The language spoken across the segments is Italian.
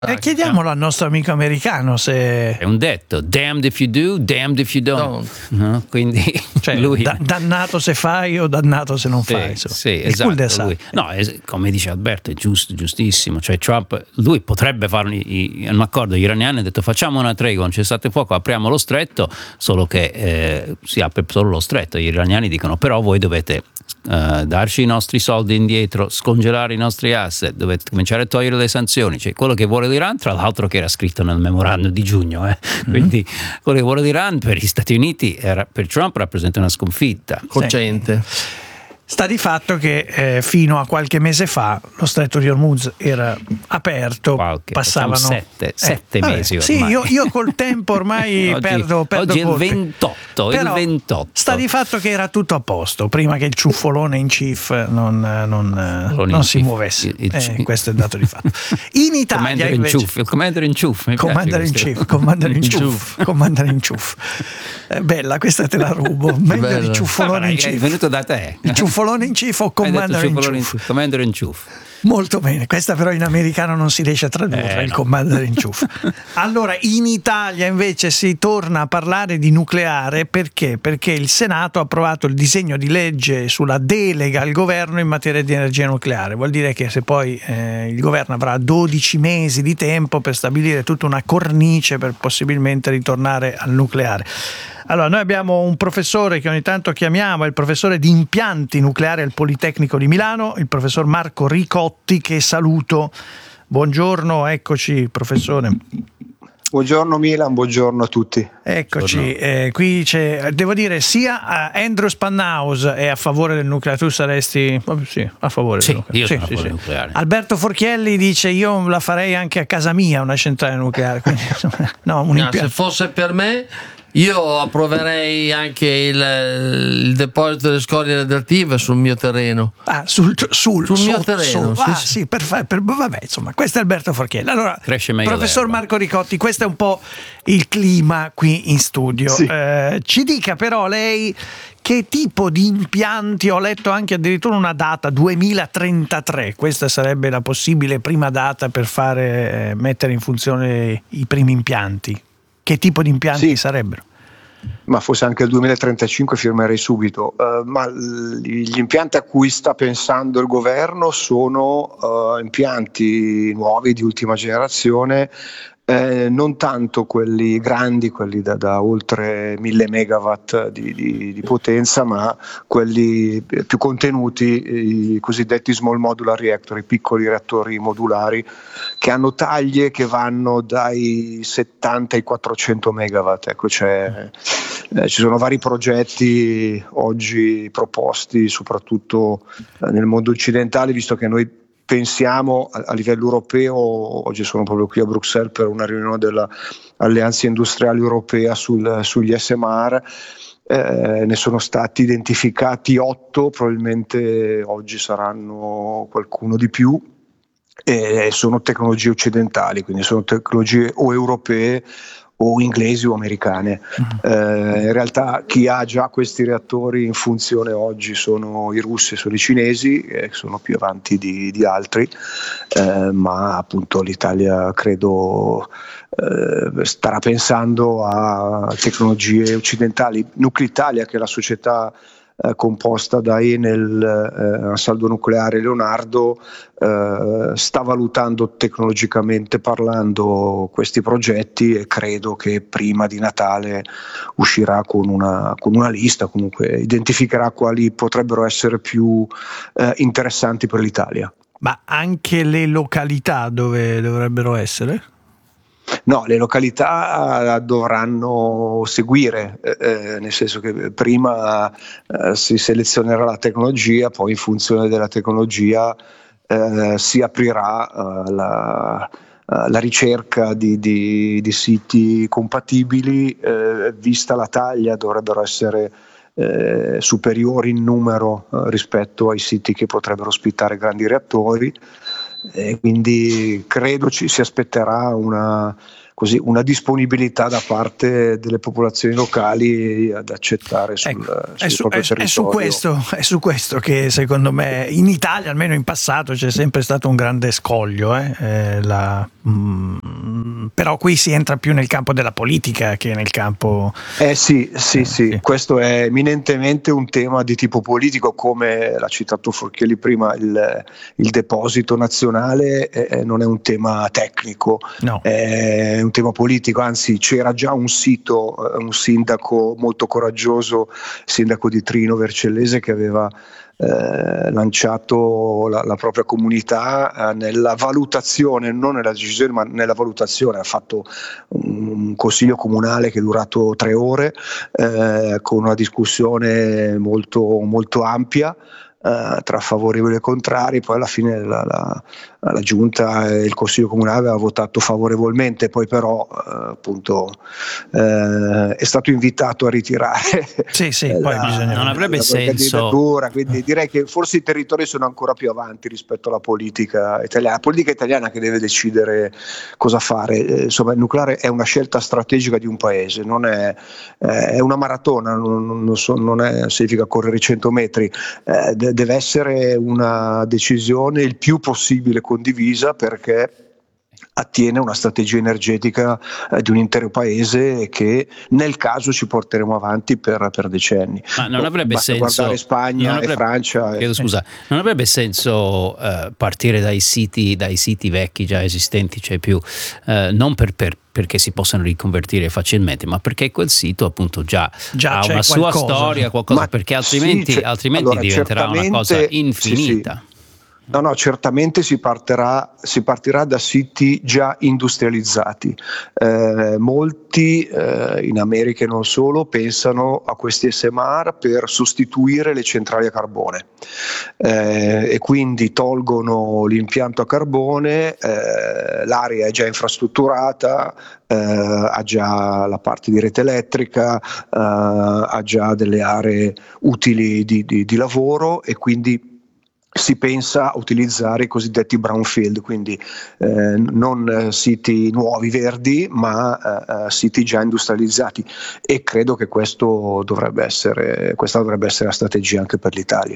chiediamolo al nostro amico americano se è un detto, damned if you do, damned if you don't. No? Quindi cioè, lui dannato se fai o dannato se non fai. Sì, esatto. Lui. No, come dice Alberto, è giustissimo. Cioè Trump, lui potrebbe fare un accordo. Gli iraniani hanno detto facciamo una tregua, un cessate fuoco, apriamo lo stretto, solo che si apre solo lo stretto. Gli iraniani dicono però voi dovete darci i nostri soldi indietro, scongelare i nostri asset, dovete cominciare a togliere le sanzioni. Cioè quello che vuole l'Iran, tra l'altro, che era scritto nel memorandum di giugno, quindi quello che vuole l'Iran per gli Stati Uniti per Trump rappresenta una sconfitta cogente. Sta di fatto che fino a qualche mese fa lo stretto di Hormuz era aperto, passavano 7 mesi ormai. Sì, io col tempo ormai perdo oggi è il conto. 28, Però il 28. sta di fatto che era tutto a posto prima che il ciuffolone in chief non si muovesse. Questo è il dato di fatto. In Italia il commander in chief. Bella, questa te la rubo. Meglio di ciuffolone in chief. È venuto da te. Il ciuffolone in chief o commander in chief? Molto bene, questa però in americano non si riesce a tradurre, il commander in chief. Allora, in Italia invece si torna a parlare di nucleare perché? Perché il Senato ha approvato il disegno di legge sulla delega al governo in materia di energia nucleare. Vuol dire che se poi il governo avrà 12 mesi di tempo per stabilire tutta una cornice per possibilmente ritornare al nucleare. Allora, noi abbiamo un professore che ogni tanto chiamiamo, è il professore di impianti nucleari al Politecnico di Milano, il professor Marco Ricotti, che saluto. Buongiorno, eccoci professore. Buongiorno Milan, buongiorno a tutti. Eccoci, qui c'è, devo dire, sia Andrew Spanhaus è a favore del nucleare, tu saresti a favore del nucleare. Io sono a favore del nucleare. Alberto Forchielli dice io la farei anche a casa mia una centrale nucleare, quindi, se fosse per me io approverei anche il deposito delle scorie radioattive sul mio terreno. Sul mio terreno. Sì. Vabbè, insomma, questo è Alberto Forchielli. Allora, professor l'erba. Marco Ricotti, questo è un po' il clima qui in studio. Sì. Ci dica però lei che tipo di impianti, ho letto anche addirittura una data 2033, questa sarebbe la possibile prima data per fare mettere in funzione i primi impianti. Che tipo di impianti sarebbero? Ma fosse anche il 2035 firmerei subito, ma gli impianti a cui sta pensando il governo sono impianti nuovi di ultima generazione, non tanto quelli grandi, quelli da oltre 1000 megawatt di potenza, ma quelli più contenuti, i cosiddetti small modular reactor, i piccoli reattori modulari, che hanno taglie che vanno dai 70 ai 400 megawatt. Ecco, ci sono vari progetti oggi proposti, soprattutto nel mondo occidentale, visto che noi pensiamo a livello europeo. Oggi sono proprio qui a Bruxelles per una riunione dell'Alleanza Industriale Europea sugli SMR. Ne sono stati identificati 8, probabilmente oggi saranno qualcuno di più, e sono tecnologie occidentali, quindi sono tecnologie o europee o inglesi o americane. In realtà chi ha già questi reattori in funzione oggi sono i russi e sono i cinesi, che sono più avanti di altri, ma appunto l'Italia credo starà pensando a tecnologie occidentali. Nucleitalia, che è la società composta da Enel, Ansaldo Nucleare, Leonardo, sta valutando tecnologicamente parlando questi progetti, e credo che prima di Natale uscirà con una lista, comunque identificherà quali potrebbero essere più interessanti per l'Italia. Ma anche le località dove dovrebbero essere? No, le località dovranno seguire, nel senso che prima si selezionerà la tecnologia, poi in funzione della tecnologia si aprirà la ricerca di siti compatibili. Vista la taglia, dovrebbero essere superiori in numero rispetto ai siti che potrebbero ospitare grandi reattori. Quindi credo ci si aspetterà una così una disponibilità da parte delle popolazioni locali ad accettare sul proprio territorio. È su questo che secondo me in Italia, almeno in passato, c'è sempre stato un grande scoglio, però qui si entra più nel campo della politica che nel campo... Sì, questo è eminentemente un tema di tipo politico, come l'ha citato Forchielli prima, il deposito nazionale non è un tema tecnico, no. È un tema politico, anzi c'era già un sito, un sindaco molto coraggioso, sindaco di Trino Vercellese, che aveva lanciato la propria comunità nella valutazione, non nella decisione ma nella valutazione. Ha fatto un consiglio comunale che è durato 3 ore con una discussione molto, molto ampia tra favorevoli e contrari. Poi alla fine la giunta e il consiglio comunale aveva votato favorevolmente, poi però appunto è stato invitato a ritirare poi non avrebbe senso, quindi direi che forse i territori sono ancora più avanti rispetto alla politica italiana. La politica italiana che deve decidere cosa fare, insomma il nucleare è una scelta strategica di un paese, non è una maratona, non significa correre 100 metri, deve essere una decisione il più possibile condivisa, perché attiene una strategia energetica di un intero paese che nel caso ci porteremo avanti per decenni. Ma non avrebbe senso guardare Spagna e Francia. Non avrebbe senso partire dai siti vecchi già esistenti, cioè più non perché si possano riconvertire facilmente, ma perché quel sito appunto già ha una sua storia, qualcosa, perché altrimenti diventerà una cosa infinita. No, certamente si partirà da siti già industrializzati. Molti in America e non solo pensano a questi SMR per sostituire le centrali a carbone e quindi tolgono l'impianto a carbone, l'area è già infrastrutturata, ha già la parte di rete elettrica, ha già delle aree utili di lavoro, e quindi si pensa a utilizzare i cosiddetti brownfield, quindi non siti nuovi verdi, ma siti già industrializzati, e credo che questa dovrebbe essere la strategia anche per l'Italia.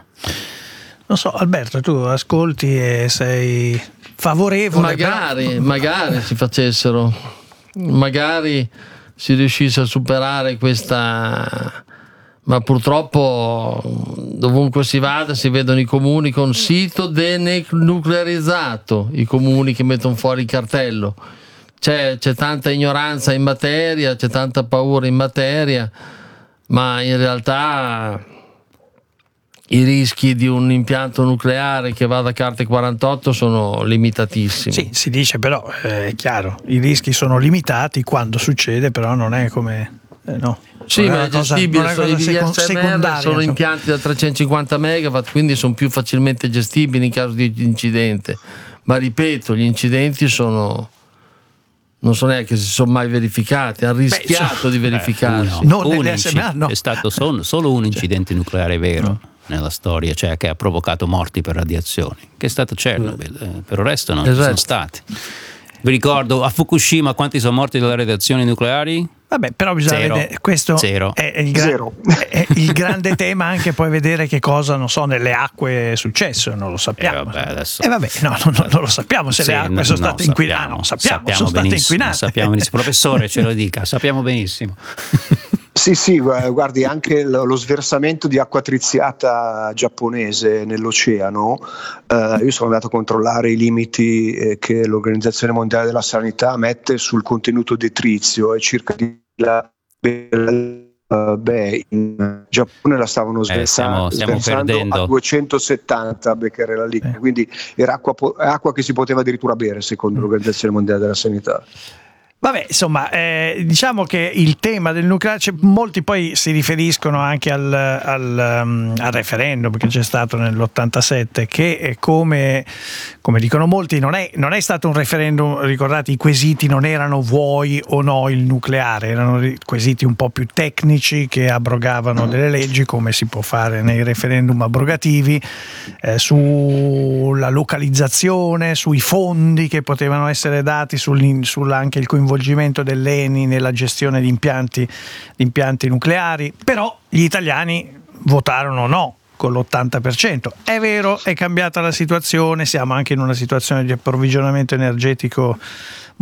Non so, Alberto, tu ascolti e sei favorevole? Magari si facessero, magari si riuscisse a superare questa... Ma purtroppo dovunque si vada si vedono i comuni con sito denuclearizzato, i comuni che mettono fuori il cartello. C'è tanta ignoranza in materia, c'è tanta paura in materia, ma in realtà i rischi di un impianto nucleare che va da carte 48 sono limitatissimi. Sì, si dice, però è chiaro, i rischi sono limitati quando succede, però non è come... no. Sì, ma è gestibile, sono i VSMR, sono impianti da 350 megawatt, quindi sono più facilmente gestibili in caso di incidente. Ma ripeto, gli incidenti non so neanche se sono mai verificati, hanno rischiato di verificarsi. È stato solo un incidente nucleare vero nella storia, cioè che ha provocato morti per radiazioni, che è stato Chernobyl, per il resto non ci sono stati. Vi ricordo, a Fukushima quanti sono morti dalle radiazioni nucleari? Vabbè, però bisogna vedere, questo è il grande tema, anche poi vedere che cosa, non so, nelle acque è successo, non lo sappiamo. Non lo sappiamo se le acque sono state inquinate. No, sappiamo sono state inquinate. Sappiamo benissimo, professore ce lo dica, sappiamo benissimo. Sì, guardi, anche lo sversamento di acqua triziata giapponese nell'oceano, io sono andato a controllare i limiti che l'Organizzazione Mondiale della Sanità mette sul contenuto di trizio, e circa di in Giappone la stavano sversando a 270 becquerel al litro, quindi era acqua che si poteva addirittura bere secondo l'Organizzazione Mondiale della Sanità. Vabbè, insomma, diciamo che il tema del nucleare, molti poi si riferiscono anche al referendum che c'è stato nell'87, che come dicono molti non è stato un referendum, ricordate, i quesiti non erano vuoi o no il nucleare, erano quesiti un po' più tecnici che abrogavano delle leggi, come si può fare nei referendum abrogativi, sulla localizzazione, sui fondi che potevano essere dati, anche il coinvolgimento dell'ENI nella gestione di impianti nucleari. Però gli italiani votarono no con l'80%. È vero, è cambiata la situazione, siamo anche in una situazione di approvvigionamento energetico